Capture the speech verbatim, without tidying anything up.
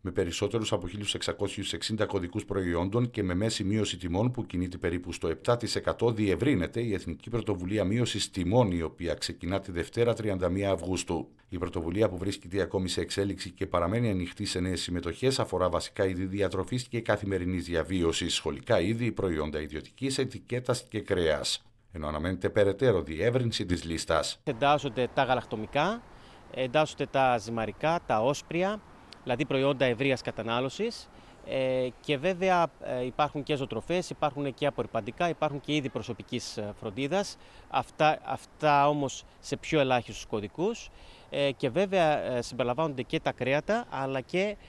Με περισσότερους από χίλιους εξακόσιους εξήντα κωδικούς προϊόντων και με μέση μείωση τιμών που κινείται περίπου στο επτά τοις εκατό, διευρύνεται η Εθνική Πρωτοβουλία Μείωσης Τιμών, η οποία ξεκινά τη Δευτέρα τριάντα μία Αυγούστου. Η πρωτοβουλία, που βρίσκεται ακόμη σε εξέλιξη και παραμένει ανοιχτή σε νέες συμμετοχές, αφορά βασικά είδη διατροφής και καθημερινής διαβίωσης, σχολικά είδη, προϊόντα ιδιωτικής ετικέτας και κρέας. Ενώ αναμένεται περαιτέρω διεύρυνση της λίστας. Εντάσσονται τα γαλακτομικά, εντάσσονται τα ζυμαρικά, τα όσπρια, δηλαδή προϊόντα ευρείας κατανάλωσης, ε, και βέβαια ε, υπάρχουν και ζωοτροφές, υπάρχουν και απορρυπαντικά, υπάρχουν και είδη προσωπικής φροντίδας, αυτά, αυτά όμως σε πιο ελάχιστους κωδικούς, ε, και βέβαια ε, συμπεριλαμβάνονται και τα κρέατα αλλά και